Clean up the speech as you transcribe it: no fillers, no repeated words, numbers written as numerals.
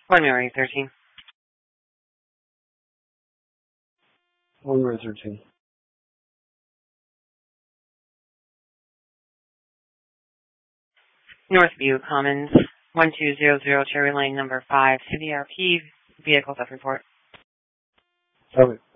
January 13. January 13. Northview Commons, 1200 Cherry Lane, number 5, CDRP, vehicles of report. Okay.